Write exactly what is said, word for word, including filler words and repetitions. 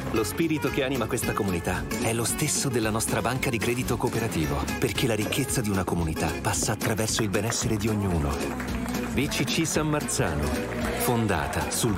Lo spirito che anima questa comunità è lo stesso della nostra banca di credito cooperativo, perché la ricchezza di una comunità passa attraverso il benessere di ognuno. B C C San Marzano, fondata sul